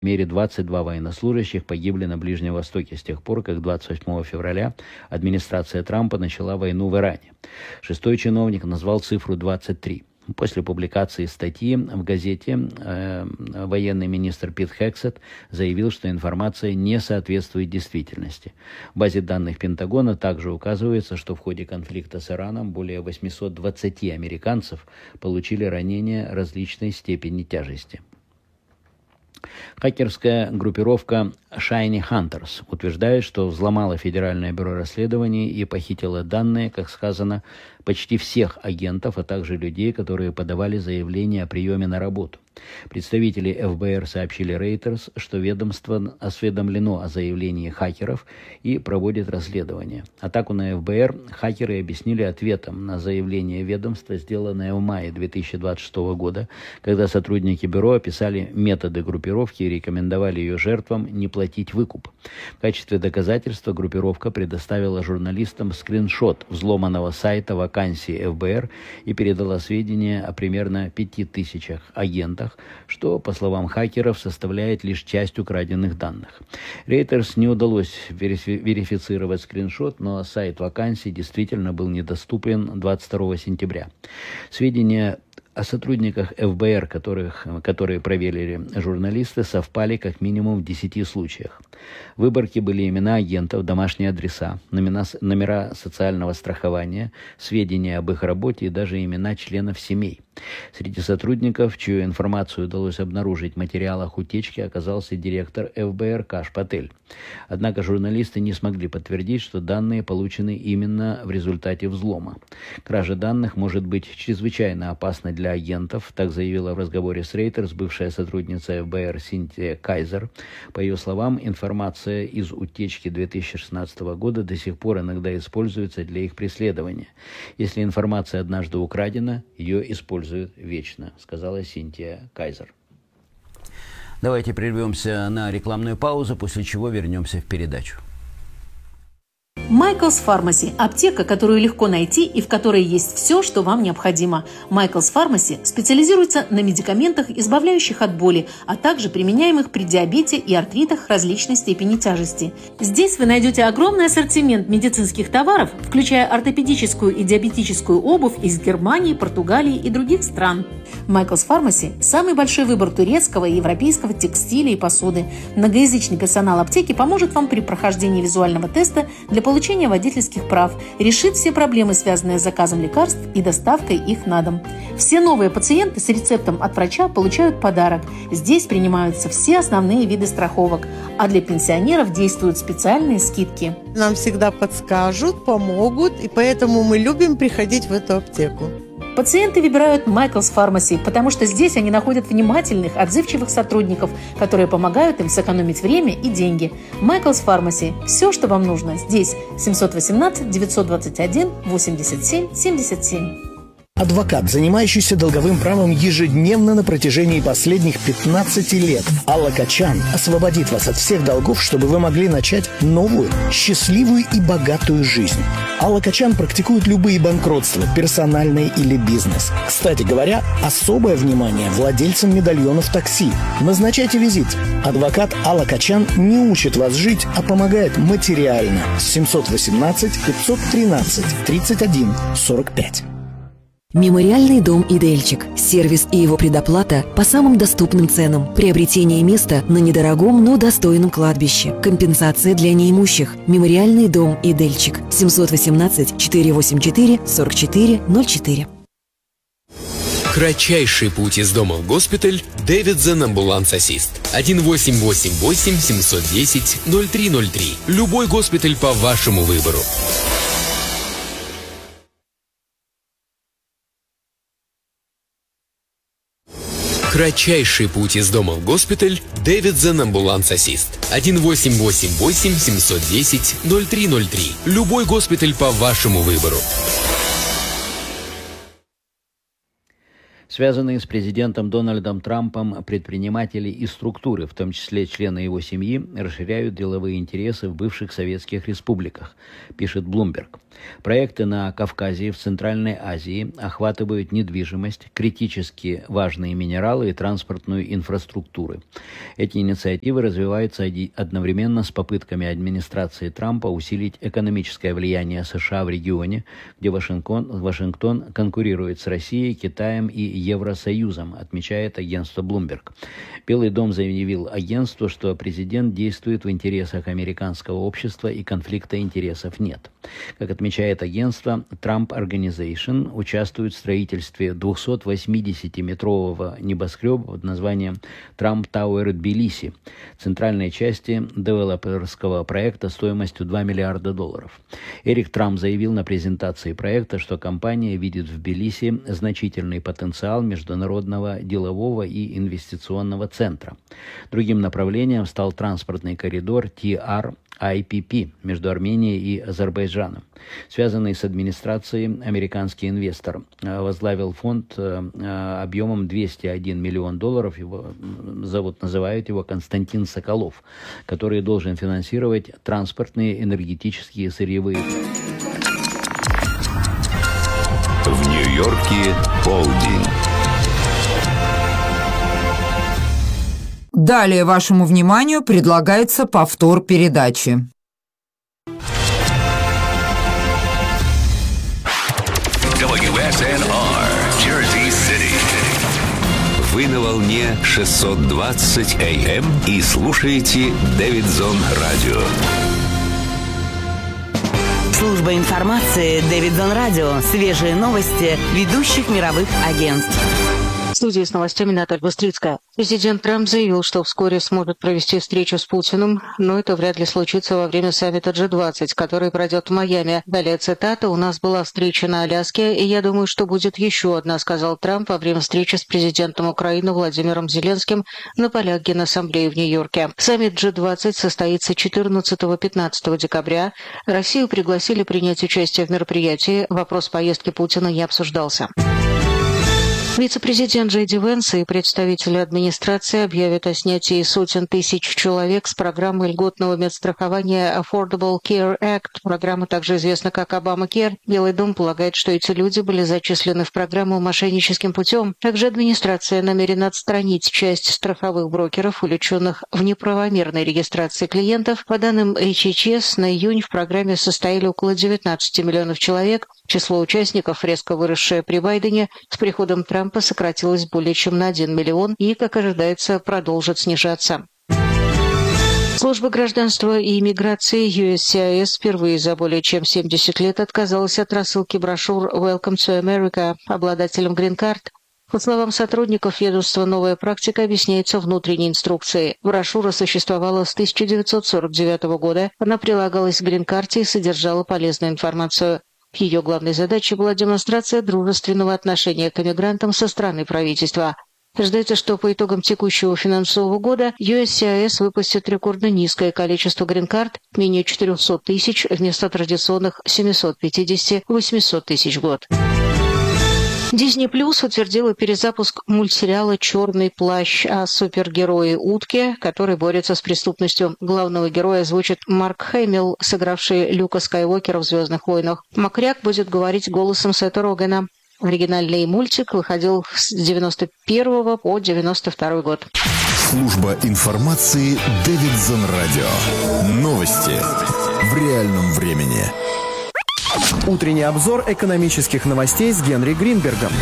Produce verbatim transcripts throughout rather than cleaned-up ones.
мере двадцать два военнослужащих погибли на Ближнем Востоке с тех пор, как двадцать восьмого февраля администрация Трампа начала войну в Иране. Шестой чиновник назвал цифру двадцать три. После публикации статьи в газете э, военный министр Пит Хексет заявил, что информация не соответствует действительности. В базе данных Пентагона также указывается, что в ходе конфликта с Ираном более восемьсот двадцать американцев получили ранения различной степени тяжести. Хакерская группировка Shiny Hunters утверждает, что взломала Федеральное бюро расследований и похитила данные, как сказано, почти всех агентов, а также людей, которые подавали заявление о приеме на работу. Представители эф бэ эр сообщили Reuters, что ведомство осведомлено о заявлении хакеров и проводит расследование. Атаку на эф бэ эр хакеры объяснили ответом на заявление ведомства, сделанное в мае две тысячи двадцать шестого года, когда сотрудники бюро описали методы группировки и рекомендовали ее жертвам не платить выкуп. В качестве доказательства группировка предоставила журналистам скриншот взломанного сайта вакансий эф бэ эр и передала сведения о примерно пяти тысячах агентах, что, по словам хакеров, составляет лишь часть украденных данных. Reuters не удалось верифи- верифицировать скриншот, но сайт вакансий действительно был недоступен двадцать второго сентября. Сведения о сотрудниках эф бэ эр, которых, которые проверили журналисты, совпали как минимум в десяти случаях. В выборке были имена агентов, домашние адреса, номера, номера социального страхования, сведения об их работе и даже имена членов семей. Среди сотрудников, чью информацию удалось обнаружить в материалах утечки, оказался директор эф бэ эр Каш Патель. Однако журналисты не смогли подтвердить, что данные получены именно в результате взлома. Кража данных может быть чрезвычайно опасной для агентов, так заявила в разговоре с Reuters бывшая сотрудница эф бэ эр Синтия Кайзер. По ее словам, информация из утечки две тысячи шестнадцатого года до сих пор иногда используется для их преследования. Если информация однажды украдена, ее используют вечно, сказала Синтия Кайзер. Давайте прервемся на рекламную паузу, после чего вернемся в передачу. Michael's Pharmacy – аптека, которую легко найти и в которой есть все, что вам необходимо. Michael's Pharmacy специализируется на медикаментах, избавляющих от боли, а также применяемых при диабете и артритах различной степени тяжести. Здесь вы найдете огромный ассортимент медицинских товаров, включая ортопедическую и диабетическую обувь из Германии, Португалии и других стран. Michael's Pharmacy – самый большой выбор турецкого и европейского текстиля и посуды. Многоязычный персонал аптеки поможет вам при прохождении визуального теста для получения водительских прав, решит все проблемы, связанные с заказом лекарств и доставкой их на дом. Все новые пациенты с рецептом от врача получают подарок. Здесь принимаются все основные виды страховок, а для пенсионеров действуют специальные скидки. Нам всегда подскажут, помогут, и поэтому мы любим приходить в эту аптеку. Пациенты выбирают Michael's Pharmacy, потому что здесь они находят внимательных, отзывчивых сотрудников, которые помогают им сэкономить время и деньги. Michael's Pharmacy – все, что вам нужно, здесь. семьсот восемнадцать девятьсот двадцать один восемьдесят семь семьдесят семь. Адвокат, занимающийся долговым правом ежедневно на протяжении последних пятнадцати лет. Алла Качан освободит вас от всех долгов, чтобы вы могли начать новую, счастливую и богатую жизнь. Алла Качан практикует любые банкротства, персональные или бизнес. Кстати говоря, особое внимание владельцам медальонов такси. Назначайте визит. Адвокат Алла Качан не учит вас жить, а помогает материально. семьсот восемнадцать пятьсот тринадцать тридцать один сорок пять. Мемориальный дом «Идельчик». Сервис и его предоплата по самым доступным ценам. Приобретение места на недорогом, но достойном кладбище. Компенсация для неимущих. Мемориальный дом «Идельчик». семьсот восемнадцать четыреста восемьдесят четыре сорок четыре ноль четыре. Кратчайший путь из дома в госпиталь. Davidson Ambulance Assist. один восемь восемь восемь семьсот десять ноль три ноль три. Любой госпиталь по вашему выбору. Кратчайший путь из дома в госпиталь. Davidson Ambulance Assist. один восемь восемь восемь семьсот десять ноль три ноль три. Любой госпиталь по вашему выбору. Связанные с президентом Дональдом Трампом предприниматели и структуры, в том числе члены его семьи, расширяют деловые интересы в бывших советских республиках, пишет Bloomberg. Проекты на Кавказе и в Центральной Азии охватывают недвижимость, критически важные минералы и транспортную инфраструктуру. Эти инициативы развиваются одновременно с попытками администрации Трампа усилить экономическое влияние США в регионе, где Вашингтон, Вашингтон конкурирует с Россией, Китаем и Евросоюзом, отмечает агентство Bloomberg. Белый дом заявил агентству, что президент действует в интересах американского общества и конфликта интересов нет. Как отмечает агентство, Trump Organization участвует в строительстве двухсотвосьмидесятиметрового небоскреба под названием Trump Tower Тбилиси, центральной части девелоперского проекта стоимостью два миллиарда долларов. Эрик Трамп заявил на презентации проекта, что компания видит в Тбилиси значительный потенциал международного делового и инвестиционного центра. Другим направлением стал транспортный коридор ти ар ай пи пи между Арменией и Азербайджаном. Связанный с администрацией американский инвестор возглавил фонд объемом двести один миллион долларов, его зовут, называют его Константин Соколов, который должен финансировать транспортные, энергетические, сырьевые. В Нью-Йорке полдень. Далее вашему вниманию предлагается повтор передачи. дабл ю эс эн ар, Jersey City. Вы на волне шестьсот двадцать эй эм и слушаете Дэвидсон Радио. Служба информации Дэвидсон Радио. Свежие новости ведущих мировых агентств. В студии с новостями Наталья Быстрицкая. Президент Трамп заявил, что вскоре сможет провести встречу с Путиным, но это вряд ли случится во время саммита джи двадцать, который пройдет в Майами. Далее цитата: «У нас была встреча на Аляске, и я думаю, что будет еще одна», сказал Трамп во время встречи с президентом Украины Владимиром Зеленским на полях Генассамблеи в Нью-Йорке. Саммит джи двадцать состоится четырнадцатого-пятнадцатого декабря. Россию пригласили принять участие в мероприятии. Вопрос поездки Путина не обсуждался. Вице-президент Джей Ди Венс и представители администрации объявят о снятии сотен тысяч человек с программы льготного медстрахования Affordable Care Act. Программа также известна как Obamacare. Белый дом полагает, что эти люди были зачислены в программу мошенническим путем. Также администрация намерена отстранить часть страховых брокеров, увлеченных в неправомерной регистрации клиентов. По данным эйч эйч эс, на июнь в программе состояли около девятнадцати миллионов человек. Число участников, резко выросшее при Байдене, с приходом Трампа сократилось более чем на один миллион и, как ожидается, продолжит снижаться. Служба гражданства и иммиграции ю эс си ай эс впервые за более чем семьдесят лет отказалась от рассылки брошюр «Welcome to America» обладателям грин-карт. По словам сотрудников ведомства, новая практика объясняется внутренней инструкцией. Брошюра существовала с тысяча девятьсот сорок девятого года. Она прилагалась к грин-карте и содержала полезную информацию. Ее главной задачей была демонстрация дружественного отношения к иммигрантам со стороны правительства. Ожидается, что по итогам текущего финансового года ю эс си ай эс выпустит рекордно низкое количество грин-карт, менее четырехсот тысяч, вместо традиционных семисот пятидесяти - восьмисот тысяч в год. Disney Plus утвердила перезапуск мультсериала «Черный плащ» о супергерое Утке, который борется с преступностью. Главного героя озвучит Марк Хэмилл, сыгравший Люка Скайуокера в «Звездных войнах». Макряк будет говорить голосом Сета Рогена. Оригинальный мультик выходил с девяносто первого по девяносто второй год. Служба информации Дэвидсон Радио. Новости в реальном времени. Утренний обзор экономических новостей с Генри Гринбергом.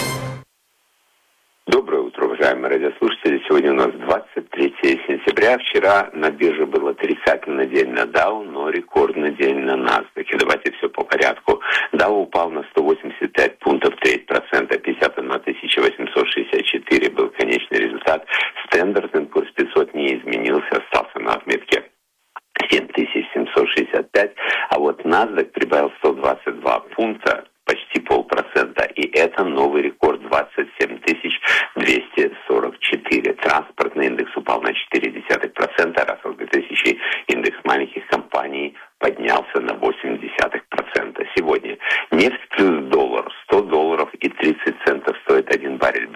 Доброе утро, уважаемые радиослушатели. Сегодня у нас двадцать третье сентября. Вчера на бирже был отрицательный день на Dow, но рекордный день на NASDAQ. Давайте все по порядку. Dow упал на сто восемьдесят пять пунктов, треть процента, пятьдесят одна тысяча восемьсот шестьдесят четыре был конечный результат. Standard энд пурс пятьсот не изменился, остался на отметке семь тысяч семьсот шестьдесят пять, а вот NASDAQ прибавил сто двадцать два пункта, почти полпроцента, и это новый рекорд двадцать семь тысяч двести сорок четыре. Транспортный индекс упал на четыре десятых процента, Russell две тысячи, индекс маленьких компаний поднялся на восемь десятых процента. Сегодня нефть плюс доллар, сто долларов и тридцать центов стоит один баррель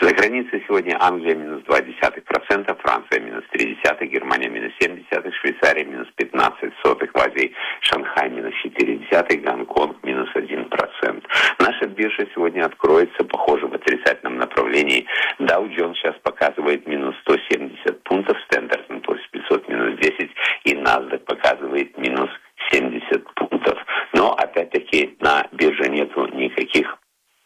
За границей сегодня Англия минус два десятых процента, Франция минус три десятых, Германия минус семь десятых, Швейцария минус пятнадцать сотых, в Азии Шанхай минус четыре десятых, Гонконг минус один процент. Наша биржа сегодня откроется, похоже, в отрицательном направлении. Dow Jones сейчас показывает минус сто семьдесят пунктов, Standard энд Poor's пятьсот минус десять и NASDAQ показывает минус семьдесят пунктов. Но опять-таки на бирже нету никаких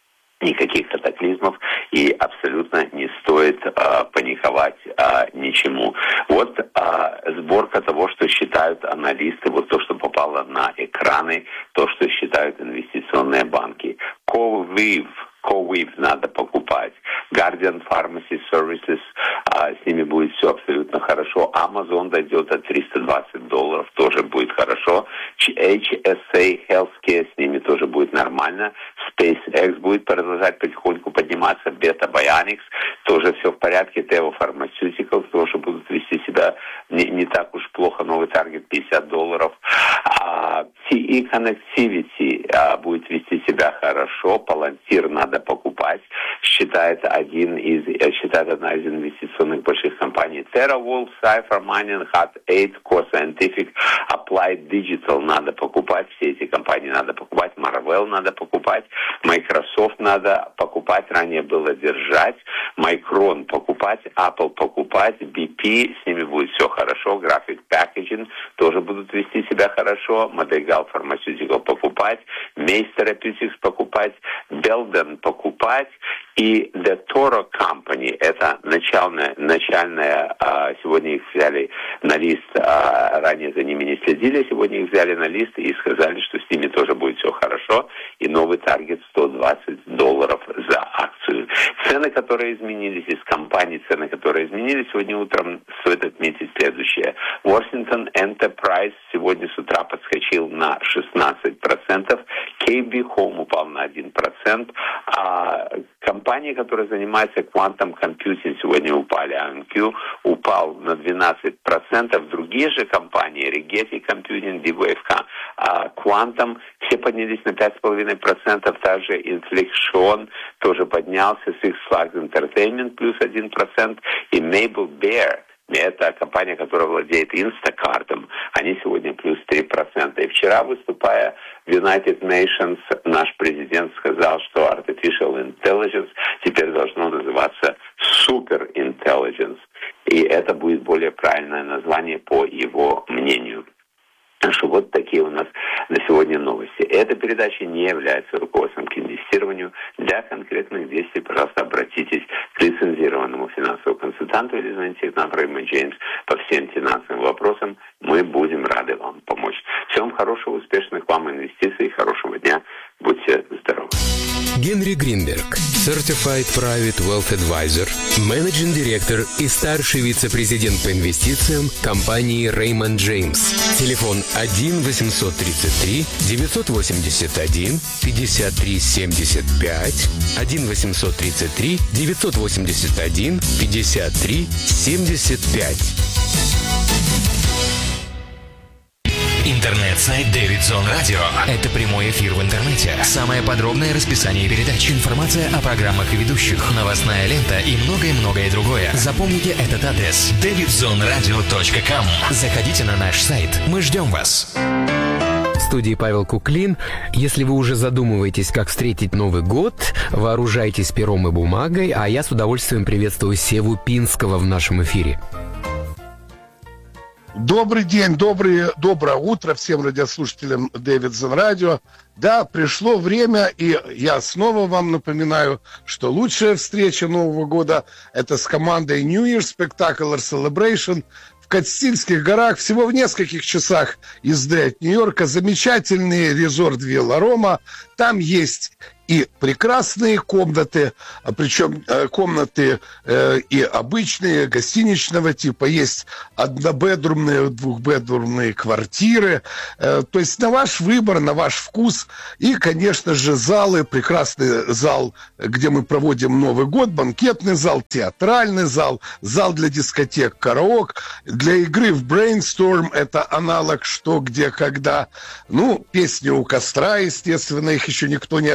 никаких катаклизмов и абсолютно не стоит а, паниковать а, ничему. Вот а, сборка того, что считают аналисты, вот то, что попало на экраны, то, что считают инвестиционные банки. CoreWeave, CoreWeave надо покупать. Guardian Pharmacy Services, а, с ними будет все абсолютно хорошо. Amazon дойдет до триста двадцать долларов, тоже будет хорошо. эйч эс эй Healthcare, с ними тоже будет нормально. SpaceX будет продолжать потихоньку подниматься. Beta Bionics, тоже все в порядке. Teva Pharmaceuticals тоже будут вести себя не, не так уж плохо. Новый таргет пятьдесят долларов. А, ти и Connectivity а, будет вести себя хорошо. Palantir надо покупать. Считает один из, считает одна из инвестиционных больших компаний. TerraWolf, Cypher Mining, Hut восемь, Core Scientific, Applied Digital надо покупать. Все эти компании надо покупать. Marvell надо покупать. Microsoft надо покупать. Ранее было держать. Micron покупать. Apple покупать. би пи, с ними будет все хорошо. Graphic Packaging тоже будут вести себя хорошо. Madrigal Pharmaceutical покупать. Mace Therapeutics покупать. Belden покупать. И The Toro Company, это начальная, начальная а, сегодня их взяли на лист, а, ранее за ними не следили, сегодня их взяли на лист и сказали, что с ними тоже будет все хорошо, и новый таргет сто двадцать долларов за акцию. Цены, которые изменились, из компаний цены, которые изменились, сегодня утром стоит отметить следующее. Washington Enterprise сегодня с утра подскочил на шестнадцать процентов, кей би Home упал на один процент, а компании, которые занимаются Quantum Computing, сегодня упали. эй эм кью упал на двенадцать процентов. Другие же компании, Rigetti Computing, D-Wave, Quantum, все поднялись на пять целых пять десятых процента. Также Inflexion тоже поднялся. Six Flags Entertainment плюс один процент. И Mabel Bear, это компания, которая владеет Instacart, они сегодня плюс три процента. И вчера, выступая в United Nations, наш президент сказал, что Artificial Intelligence теперь должно называться Super Intelligence. И это будет более правильное название по его мнению. Так что вот такие у нас на сегодня новости. Эта передача не является руководством к инвестированию. Для конкретных действий, пожалуйста, обратитесь к лицензированному финансовому консультанту или звоните к нам Рэймонд Джеймс по всем финансовым вопросам. Мы будем рады вам помочь. Всего вам хорошего, успешных вам инвестиций, хорошего дня. Будьте здоровы. Генри Гринберг, Certified Private Wealth Advisor, Managing Director и старший вице-президент по инвестициям компании Raymond James. Телефон один восемьсот тридцать три девятьсот восемьдесят один пятьдесят три семьдесят пять, один восемьсот тридцать три девятьсот восемьдесят один пятьдесят три семьдесят пять. Интернет-сайт Davidson Radio. Это прямой эфир в интернете. Самое подробное расписание передач, информация о программах и ведущих, новостная лента и многое-многое другое. Запомните этот адрес: дэвидсон радио точка ком. Заходите на наш сайт. Мы ждем вас. В студии Павел Куклин. Если вы уже задумываетесь, как встретить Новый год, вооружайтесь пером и бумагой, а я с удовольствием приветствую Севу Пинского в нашем эфире. Добрый день, добрый, доброе утро всем радиослушателям Davidson Radio. Да, пришло время, и я снова вам напоминаю, что лучшая встреча Нового года – это с командой New Year Spectacular Celebration в Кастильских горах, всего в нескольких часах езды от Нью-Йорка. Замечательный резорт Вилла Рома. Там есть и прекрасные комнаты, причем комнаты э, и обычные, гостиничного типа, есть однобедрумные, двухбедрумные квартиры, э, то есть на ваш выбор, на ваш вкус, и, конечно же, залы, прекрасный зал, где мы проводим Новый год, банкетный зал, театральный зал, зал для дискотек, караоке, для игры в Brainstorm, это аналог «Что, где, когда», ну, песни у костра, естественно, их еще никто не отменил,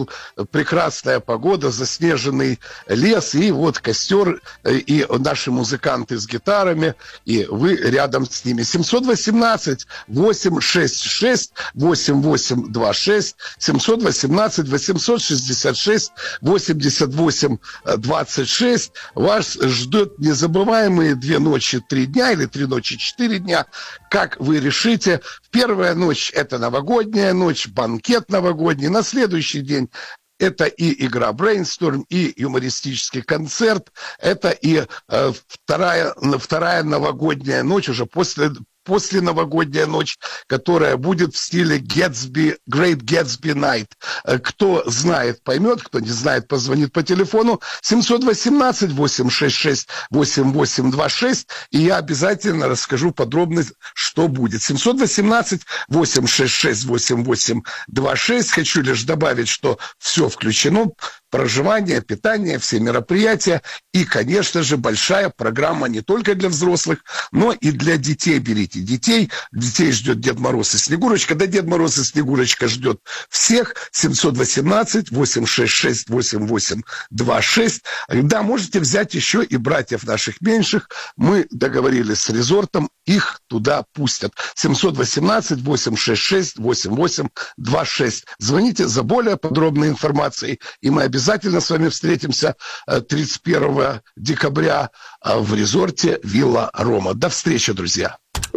вышел, прекрасная погода, заснеженный лес, и вот костер, и наши музыканты с гитарами, и вы рядом с ними. семьсот восемнадцать восемьсот шестьдесят шесть восемьдесят восемь двадцать шесть, семьсот восемнадцать восемьсот шестьдесят шесть восемьдесят восемь двадцать шесть. Вас ждет незабываемые две ночи, три дня, или три ночи, четыре дня, как вы решите. Первая ночь – это новогодняя ночь, банкет новогодний. На следующий день это и игра Brainstorm, и юмористический концерт, это и э, вторая, вторая новогодняя ночь, уже после, после новогодняя ночь, которая будет в стиле Gatsby, Great Gatsby Night. Кто знает, поймет, кто не знает, позвонит по телефону семьсот восемнадцать восемьсот шестьдесят шесть восемьдесят восемь двадцать шесть, и я обязательно расскажу подробно, что будет. семьсот восемнадцать восемьсот шестьдесят шесть восемьдесят восемь двадцать шесть. Хочу лишь добавить, что все включено: проживание, питание, все мероприятия и, конечно же, большая программа не только для взрослых, но и для детей. Берите детей, детей ждет Дед Мороз и Снегурочка, да Дед Мороз и Снегурочка ждет всех. семьсот восемнадцать восемьсот шестьдесят шесть восемьдесят восемь двадцать шесть. Да, можете взять еще и братьев наших меньших, мы договорились с резортом, их туда пустят. семьсот восемнадцать восемьсот шестьдесят шесть восемьдесят восемь двадцать шесть. Звоните за более подробной информацией, и мы обязательно с вами встретимся тридцать первого декабря в резорте Вилла Рома. До встречи, друзья!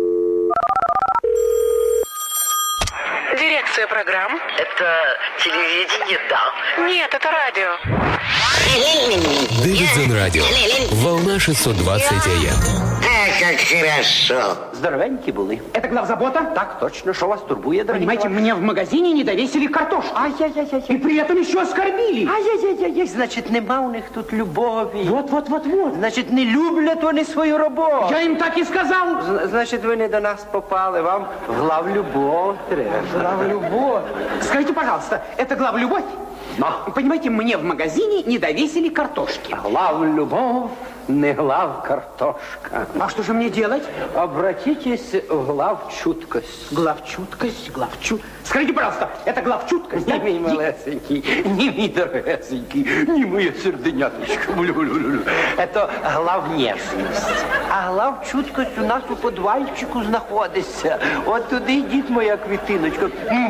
Дирекция программ. Это телевидение, да. Нет, это радио. Дэвидсон радио. Волна шестьсот двадцать АМ. А, как хорошо. Здоровенькі були. Это главзабота? Так точно, что вас турбует, дорогие. Понимаете, мне в магазине не довесили картошку. Ай-яй-яй-яй. И при этом еще оскорбили. Ай-яй-яй-яй. Значит, нема у них тут любові. Вот-вот-вот-вот. Значит, не люблять вони свою роботу. Я им так и сказал. З- Значит, ви не до нас попали. Вам главлюбов треба. Главлюбовь. Скажите, пожалуйста, это главлюбовь? Но. Понимаете, мне в магазине не довесили картошки. Главлюбов, не главкартошка. А что же мне делать? Обратитесь в главчуткость. Главчуткость, главчут... Скажите, пожалуйста, это главчуткость, да? Не мій малесенький, не мій дорогесенький, не моє серденяточко. Это главнешність. А главчуткость у нас у подвальчику знаходиться. От туди йдіть, моя квітиночка.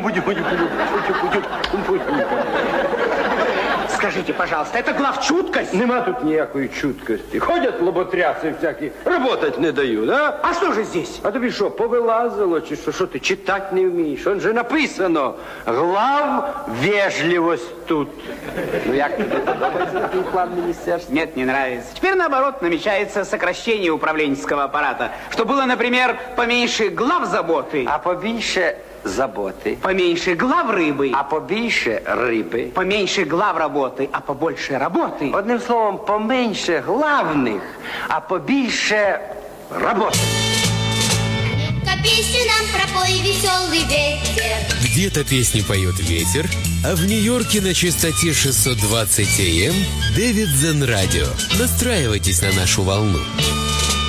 Скажите, пожалуйста, это главчуткость? Нема тут ніякої чуткості. Ходять лоботряси всякі, работать не дають, а? А что же здесь? А тобі що, повилазило, чи що? Що ти читати не вмієш? Он же написано: главвежливость тут. Ну як тобі подобається такий план міністерства? Нет, не нравится. Теперь, наоборот, намечается сокращение управленческого аппарата. Что было, например, поменьше глав заботы. А побільше заботи. Поменьше глав рыбы. А побільше риби. Поменьше глав работы, а побольше работы. Одним словом, поменше главних, а побільше роботи. Песню нам пропой, веселый ветер. Где-то песни поет ветер, а в Нью-Йорке на частоте шестьсот двадцать АМ Дэвидсон радио. Настраивайтесь на нашу волну.